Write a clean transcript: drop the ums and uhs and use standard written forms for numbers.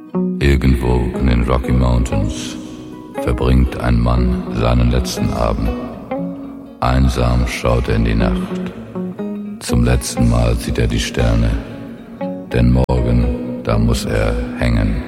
Irgendwo in den Rocky Mountains verbringt ein Mann seinen letzten Abend. Einsam schaut er in die Nacht. Zum letzten Mal sieht er die Sterne, denn morgen, da muss er hängen.